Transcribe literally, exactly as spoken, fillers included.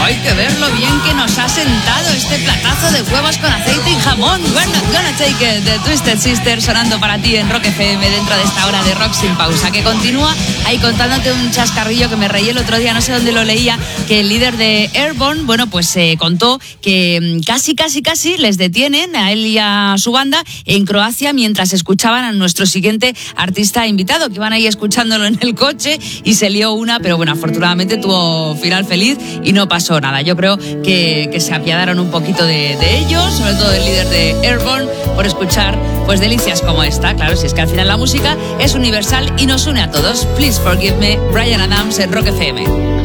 Hay que ver lo bien que nos ha sentado este platazo de huevos con aceite y jamón. We're not gonna take it, de Twisted Sister, sonando para ti en Rock F M dentro de esta hora de rock sin pausa, que continúa ahí contándote un chascarrillo que me reí el otro día, no sé dónde lo leía, que el líder de Airborne, bueno, pues se eh, contó que casi, casi, casi les detienen a él y a su banda en Croacia mientras escuchaban a nuestro siguiente artista invitado, que iban ahí escuchándolo en el coche y se lió una, pero bueno, afortunadamente tuvo final feliz y no pasó nada. Yo creo que, que se apiadaron un poquito de, de ellos, sobre todo del líder de Airborne, por escuchar pues delicias como esta. Claro, si es que al final la música es universal y nos une a todos. Please Forgive Me, Bryan Adams en Rock F M.